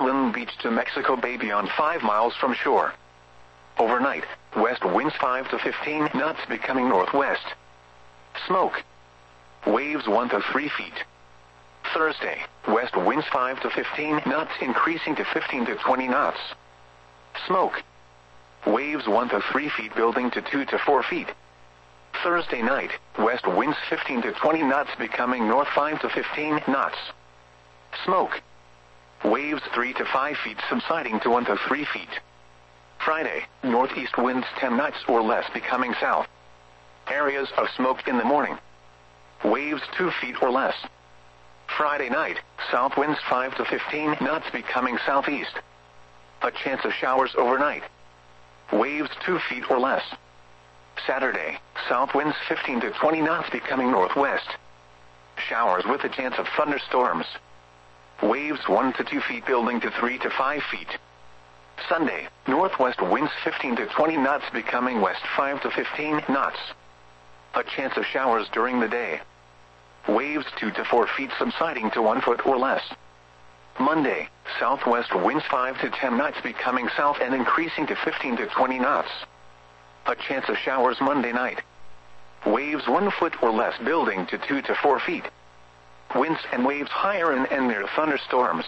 Island Beach to Mexico Bay beyond 5 miles from shore. Overnight, west winds 5 to 15 knots becoming northwest. Smoke. Waves 1 to 3 feet. Thursday, west winds 5 to 15 knots increasing to 15 to 20 knots. Smoke. Waves 1 to 3 feet building to 2 to 4 feet. Thursday night, west winds 15 to 20 knots becoming north 5 to 15 knots. Smoke. Waves 3 to 5 feet subsiding to 1 to 3 feet. Friday, northeast winds 10 knots or less becoming south. Areas of smoke in the morning. Waves 2 feet or less. Friday night, south winds 5 to 15 knots becoming southeast. A chance of showers overnight. Waves 2 feet or less. Saturday, south winds 15 to 20 knots becoming northwest. Showers with a chance of thunderstorms. Waves 1 to 2 feet building to 3 to 5 feet. Sunday, northwest winds 15 to 20 knots becoming west 5 to 15 knots. A chance of showers during the day. Waves 2 to 4 feet subsiding to 1 foot or less. Monday, southwest winds 5 to 10 knots becoming south and increasing to 15 to 20 knots. A chance of showers Monday night. Waves 1 foot or less building to 2 to 4 feet. Winds and waves higher and near thunderstorms.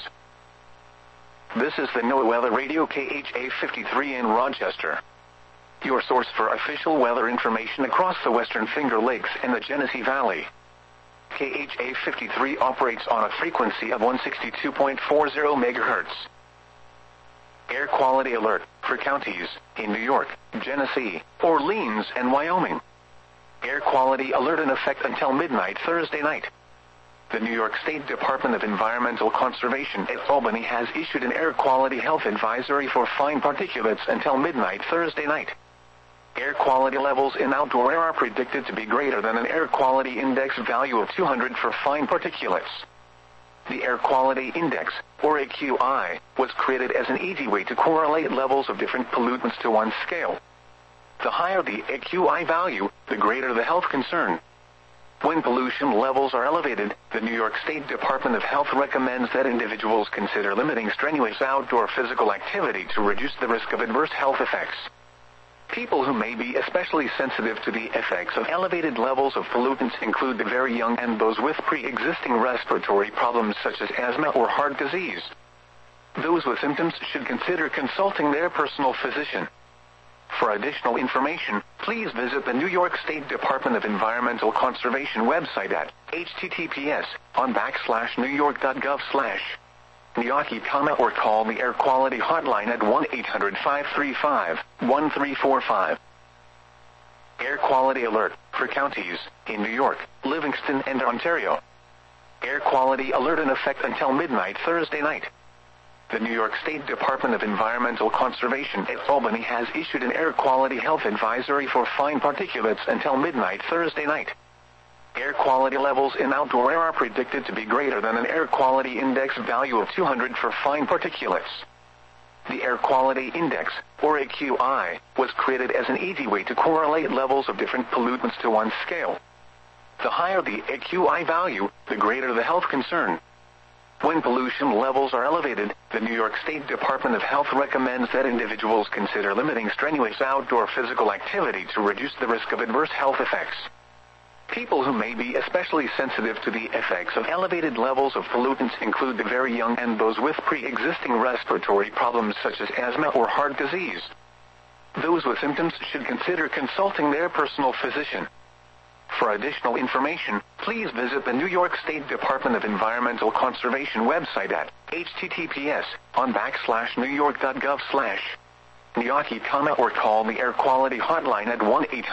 This is the NOAA Weather Radio KHA 53 in Rochester. Your source for official weather information across the Western Finger Lakes and the Genesee Valley. KHA 53 operates on a frequency of 162.40 MHz. Air quality alert for counties in New York, Genesee, Orleans, and Wyoming. Air quality alert in effect until midnight Thursday night. The New York State Department of Environmental Conservation at Albany has issued an air quality health advisory for fine particulates until midnight Thursday night. Air quality levels in outdoor air are predicted to be greater than an air quality index value of 200 for fine particulates. The Air Quality Index, or AQI, was created as an easy way to correlate levels of different pollutants to one scale. The higher the AQI value, the greater the health concern. When pollution levels are elevated, the New York State Department of Health recommends that individuals consider limiting strenuous outdoor physical activity to reduce the risk of adverse health effects. People who may be especially sensitive to the effects of elevated levels of pollutants include the very young and those with pre-existing respiratory problems such as asthma or heart disease. Those with symptoms should consider consulting their personal physician. For additional information, please visit the New York State Department of Environmental Conservation website at https://newyork.gov/NYAKI, or call the Air Quality Hotline at 1-800-535-1345. Air quality alert for counties in New York, Livingston, and Ontario. Air quality alert in effect until midnight Thursday night. The New York State Department of Environmental Conservation at Albany has issued an air quality health advisory for fine particulates until midnight Thursday night. Air quality levels in outdoor air are predicted to be greater than an air quality index value of 200 for fine particulates. The Air Quality Index, or AQI, was created as an easy way to correlate levels of different pollutants to one scale. The higher the AQI value, the greater the health concern. When pollution levels are elevated, the New York State Department of Health recommends that individuals consider limiting strenuous outdoor physical activity to reduce the risk of adverse health effects. People who may be especially sensitive to the effects of elevated levels of pollutants include the very young and those with pre-existing respiratory problems such as asthma or heart disease. Those with symptoms should consider consulting their personal physician. For additional information, please visit the New York State Department of Environmental Conservation website at https://newyork.gov/NYAKI, or call the Air Quality Hotline at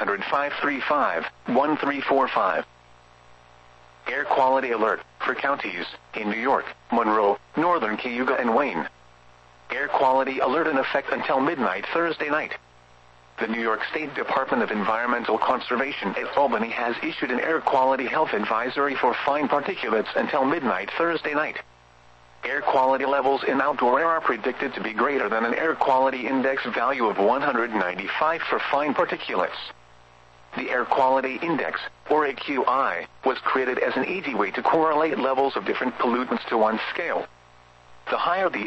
1-800-535-1345. Air quality alert for counties in New York, Monroe, Northern Cayuga, and Wayne. Air quality alert in effect until midnight Thursday night. The New York State Department of Environmental Conservation at Albany has issued an air quality health advisory for fine particulates until midnight Thursday night. Air quality levels in outdoor air are predicted to be greater than an air quality index value of 195 for fine particulates. The Air Quality Index, or AQI, was created as an easy way to correlate levels of different pollutants to one scale. The higher the